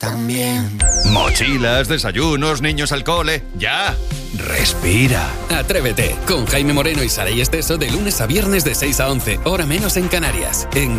también. Mochilas, desayunos, niños al cole. ¡Ya! Respira. Atrévete con Jaime Moreno y Saray Esteso de lunes a viernes de 6 a 11, hora menos en Canarias. En